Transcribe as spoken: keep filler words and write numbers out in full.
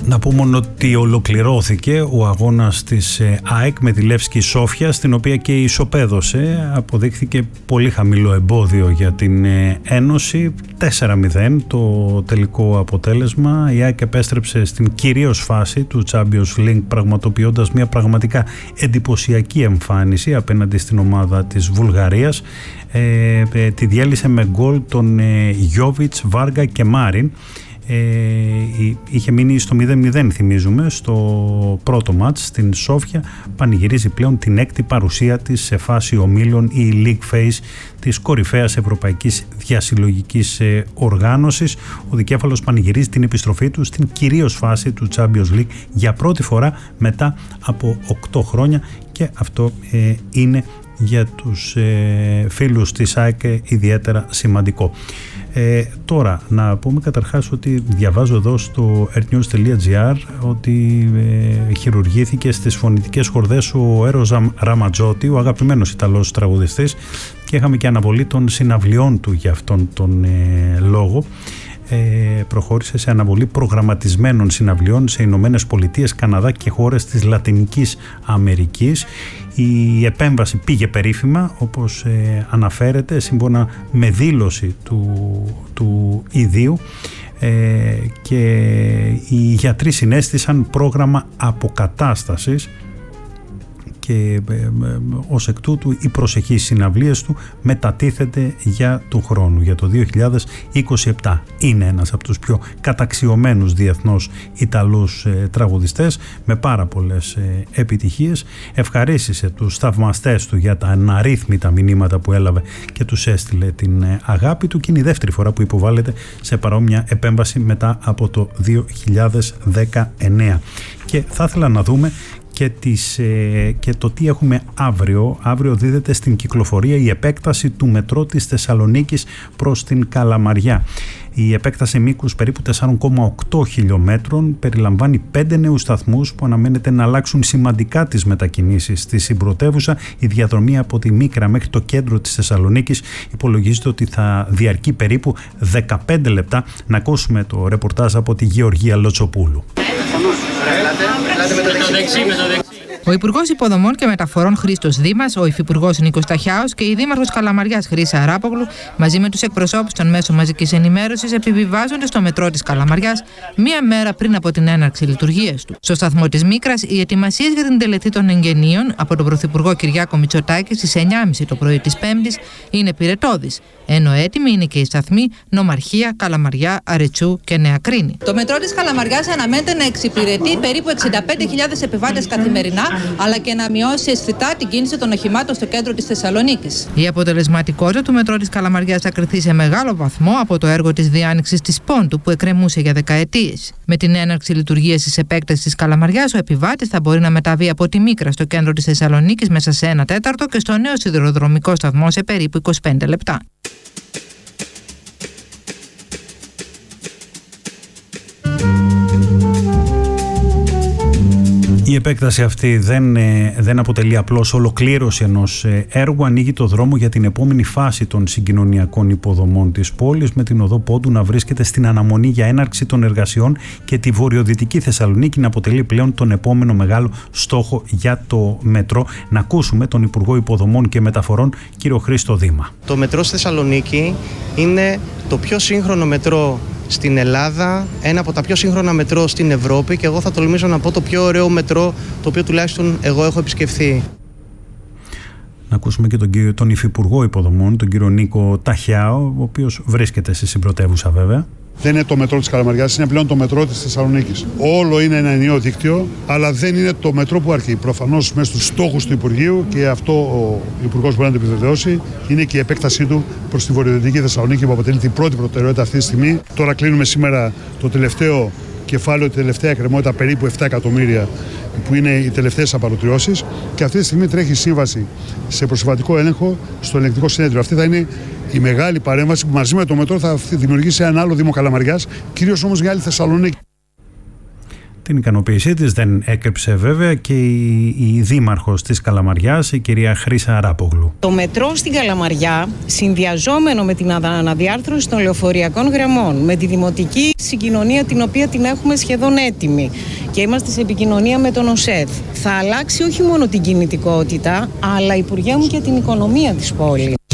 Να πούμε μόνο ότι ολοκληρώθηκε ο αγώνας της ΑΕΚ με τη Λεύσκη Σόφια, στην οποία και ισοπαίδωσε. Αποδείχθηκε πολύ χαμηλό εμπόδιο για την Ένωση. τέσσερα μηδέν το τελικό αποτέλεσμα. Η ΑΕΚ επέστρεψε στην κυρίως φάση του Champions League, πραγματοποιώντας μια πραγματικά εντυπωσιακή εμφάνιση απέναντι στην ομάδα της Βουλγαρίας. Ε, ε, τη διέλυσε με γκολ τον ε, Γιόβιτς, Βάργα και Μάριν. Ε, είχε μείνει στο μηδέν μηδέν, θυμίζουμε, στο πρώτο μάτς στην Σόφια. Πανηγυρίζει πλέον την έκτη παρουσία της σε φάση ομίλων ή League Phase της κορυφαίας ευρωπαϊκής διασυλλογικής οργάνωσης. Ο δικέφαλος πανηγυρίζει την επιστροφή του στην κυρίως φάση του Champions League για πρώτη φορά μετά από οκτώ χρόνια, και αυτό ε, είναι για τους ε, φίλους της ΑΕΚ ιδιαίτερα σημαντικό. Ε, τώρα να πούμε καταρχάς ότι διαβάζω εδώ στο airnews τελεία gr ότι ε, χειρουργήθηκε στις φωνητικές χορδές ο Έρος Ραματζότη, ο αγαπημένος Ιταλός τραγουδιστής, και είχαμε και αναβολή των συναυλιών του για αυτόν τον ε, λόγο. Ε, προχώρησε σε αναβολή προγραμματισμένων συναυλιών σε Ηνωμένες Πολιτείες, Καναδά και χώρες της Λατινικής Αμερικής. Η επέμβαση πήγε περίφημα, όπως ε, αναφέρεται σύμφωνα με δήλωση του, του ιδίου, ε, και οι γιατροί συνέστησαν πρόγραμμα αποκατάστασης και ε, ε, ως εκ τούτου οι προσεχείς συναυλίες του μετατίθεται για του χρόνου, για το δύο χιλιάδες είκοσι επτά. Είναι ένας από τους πιο καταξιωμένους διεθνώς Ιταλούς ε, τραγουδιστές με πάρα πολλές ε, επιτυχίες. Ευχαρίστησε τους θαυμαστές του για τα αναρρύθμιτα μηνύματα που έλαβε και τους έστειλε την ε, αγάπη του, και είναι η δεύτερη φορά που υποβάλλεται σε παρόμοια επέμβαση μετά από το δύο χιλιάδες δεκαεννέα. Και θα ήθελα να δούμε Και, τις, και το τι έχουμε αύριο. Αύριο δίδεται στην κυκλοφορία η επέκταση του μετρό της Θεσσαλονίκης προς την Καλαμαριά. Η επέκταση μήκους περίπου τέσσερα κόμμα οκτώ χιλιόμετρων περιλαμβάνει πέντε νέους σταθμούς που αναμένεται να αλλάξουν σημαντικά τις μετακινήσεις στη συμπρωτεύουσα. Η διαδρομή από τη Μίκρα μέχρι το κέντρο της Θεσσαλονίκης υπολογίζεται ότι θα διαρκεί περίπου δεκαπέντε λεπτά. Να ακούσουμε το ρεπορτάζ από τη Γεωργία Λοτσοπούλου. Ο Υπουργός Υποδομών και Μεταφορών Χρήστος Δήμας, ο Υφυπουργός Νίκος Ταχιάος και η Δήμαρχος Καλαμαριάς Χρύσα Αράπογλου, μαζί με τους εκπροσώπους των μέσων μαζικής ενημέρωσης, επιβιβάζονται στο μετρό της Καλαμαριάς μία μέρα πριν από την έναρξη λειτουργίας του. Στο σταθμό της Μίκρας, οι ετοιμασίες για την τελετή των εγγενείων από τον Πρωθυπουργό Κυριάκο Μητσοτάκη στις εννιά και μισή το πρωί της Πέμπτης είναι πυρετώδης, ενώ έτοιμοι είναι και οι σταθμοί Νομαρχία, Καλαμαριά, Αρετσού και Νέα Κρίνη. Το μετρό της Καλαμαριάς αναμένεται να εξυπηρετεί περίπου εξήντα πέντε χιλιάδες επιβάτες καθημερινά, αλλά και να μειώσει αισθητά την κίνηση των οχημάτων στο κέντρο της Θεσσαλονίκης. Η αποτελεσματικότητα του μετρό της Καλαμαριάς θα κριθεί σε μεγάλο βαθμό από το έργο της διάνοιξης της Πόντου που εκκρεμούσε για δεκαετίες. Με την έναρξη λειτουργίας της επέκτασης της Καλαμαριάς, ο επιβάτης θα μπορεί να μεταβεί από τη Μίκρα στο κέντρο της Θεσσαλονίκης μέσα σε ένα τέταρτο και στο νέο σιδηροδρομικό σταθμό σε περίπου είκοσι πέντε λεπτά. Η επέκταση αυτή δεν, δεν αποτελεί απλώς ολοκλήρωση ενός έργου, ανοίγει το δρόμο για την επόμενη φάση των συγκοινωνιακών υποδομών της πόλης, με την οδό Πόντου να βρίσκεται στην αναμονή για έναρξη των εργασιών και τη βορειοδυτική Θεσσαλονίκη να αποτελεί πλέον τον επόμενο μεγάλο στόχο για το μετρό. Να ακούσουμε τον Υπουργό Υποδομών και Μεταφορών, κύριο Χρήστο Δήμα. Το μετρό στη Θεσσαλονίκη είναι το πιο σύγχρονο μετρό στην Ελλάδα, ένα από τα πιο σύγχρονα μετρό στην Ευρώπη, και εγώ θα τολμήσω να πω το πιο ωραίο μετρό το οποίο τουλάχιστον εγώ έχω επισκεφθεί. Να ακούσουμε και τον, κύριο, τον Υφυπουργό Υποδομών, τον κύριο Νίκο Ταχιάο, ο οποίος βρίσκεται στη συμπρωτεύουσα βέβαια. Δεν είναι το μετρό της Καλαμαριάς, είναι πλέον το μετρό της Θεσσαλονίκης. Όλο είναι ένα ενιαίο δίκτυο, αλλά δεν είναι το μετρό που αρκεί. Προφανώς μέσα στους στόχους του Υπουργείου, και αυτό ο Υπουργός μπορεί να το επιβεβαιώσει, είναι και η επέκτασή του προς τη βορειοδυτική Θεσσαλονίκη, που αποτελεί την πρώτη προτεραιότητα αυτή τη στιγμή. Τώρα κλείνουμε σήμερα το τελευταίο κεφάλαιο, τη τελευταία εκκρεμότητα, περίπου επτά εκατομμύρια, που είναι οι τελευταίες απαλωτριώσεις, και αυτή τη στιγμή τρέχει σύμβαση σε προσυμβατικό έλεγχο στο ελεγκτικό συνέδριο. Αυτή θα είναι η μεγάλη παρέμβαση που μαζί με το μετρό θα δημιουργήσει ένα άλλο Δήμο Καλαμαριάς, κυρίως όμως για άλλη Θεσσαλονίκη. Την ικανοποίησή της δεν έκρυψε βέβαια και η, η δήμαρχος της Καλαμαριάς, η κυρία Χρύσα Αράπογλου. Το μετρό στην Καλαμαριά, συνδυαζόμενο με την αναδιάρθρωση των λεωφοριακών γραμμών, με τη δημοτική συγκοινωνία την οποία την έχουμε σχεδόν έτοιμη και είμαστε σε επικοινωνία με τον ΟΣΕΔ, θα αλλάξει όχι μόνο την κινητικότητα, αλλά Υπουργέ μου και την οικονομία της πόλης.